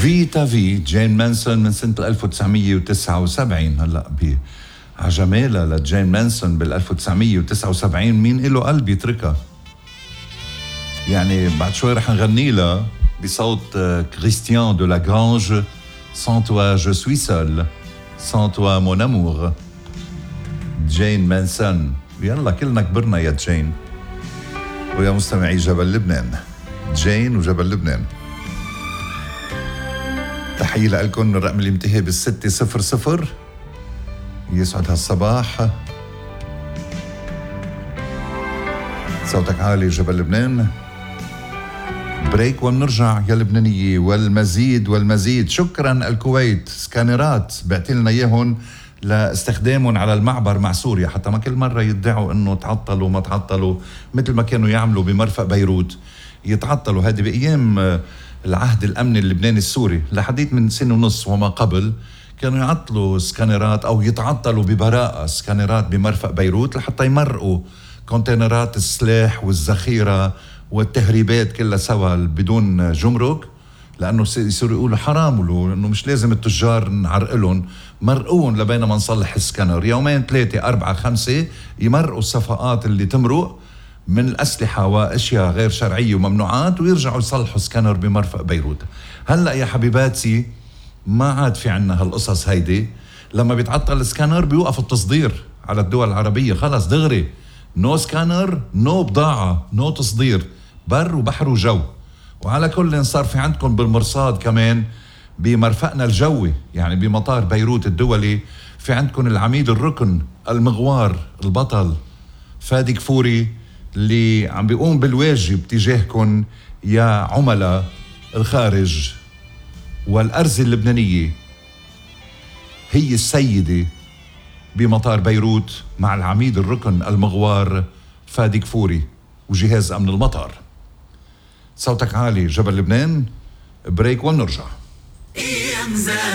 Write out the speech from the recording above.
فيتا في جين مانسون من سنة 1979. هلأ عجمالها لجين مانسون بال 1979 مين إله قلب يتركها؟ يعني بعد شوي رح نغني لها بصوت كريستيان دو لاغرانج. Sans toi je suis seul, sans toi mon amour. جين مانسون. يلا كلنا كبرنا يا جين ويا مستمعي جبل لبنان. جين وجبل لبنان. تحية لكم. الرقم اللي منتهي بال600. يسعد هالصباح. صوتك عالي جبل لبنان. بريك وبنرجع يا لبنانية. والمزيد. شكرا الكويت. سكانرات بعتلنا اياهم لاستخدامهم على المعبر مع سوريا، حتى ما كل مرة يدعوا انه تعطلوا ما تعطلوا مثل ما كانوا يعملوا بمرفق بيروت. يتعطلوا. هذه بأيام العهد الأمني اللبناني السوري لحديث من سنة ونص وما قبل كانوا يعطلوا سكانرات أو يتعطلوا ببراءة سكانرات بمرفق بيروت لحتى يمرقوا كونتينرات السلاح والذخيرة والتهريبات كلها سوا بدون جمرك، لأنه يصيروا يقولوا حرام له إنه مش لازم التجار نعرقلهم، مرقون لبين ما نصلح السكانر. 2 3 4 5 يمرقوا الصفقات اللي تمرق من الأسلحة وأشياء غير شرعية وممنوعات ويرجعوا يصلحوا سكانر بمرفق بيروت. هلأ يا حبيباتي ما عاد في عنا هالقصص هيدي. لما بيتعطل السكانر بيوقف التصدير على الدول العربية، خلاص دغري نو سكانر نو بضاعة نو تصدير، بر وبحر وجو. وعلى كل صار في عندكم بالمرصاد كمان بمرفقنا الجوي، يعني بمطار بيروت الدولي في عندكم العميد الركن المغوار البطل فادي كفوري اللي عم بيقوم بالواجب تجاهكم يا عملاء الخارج. والأرز اللبنانية هي السيدة بمطار بيروت مع العميد الركن المغوار فادي كفوري وجهاز أمن المطار. صوتك عالي جبل لبنان. بريك ونرجع.